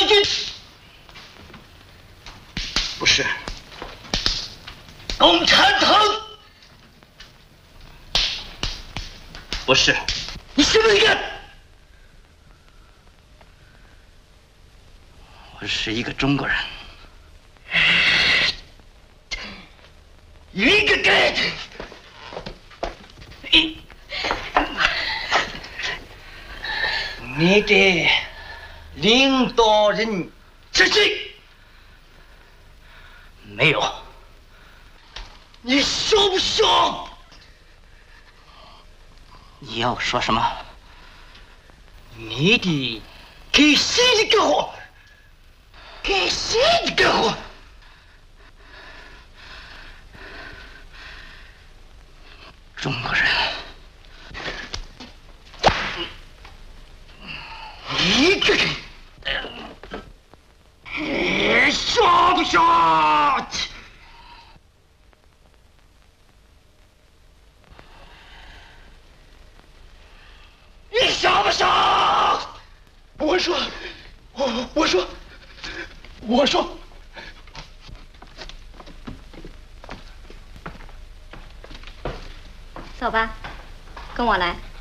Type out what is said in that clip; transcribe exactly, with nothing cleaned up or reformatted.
义军？不是。共产党？不是。你是哪个？我是一个中国人。一个个。一。你的领导人是谁？没有。你说不说？你要说什么？你的给谁的干活？给谁的干活？中国人。一个个。你说不说？你说不说？我说，我我说，我说。 走吧，跟我来。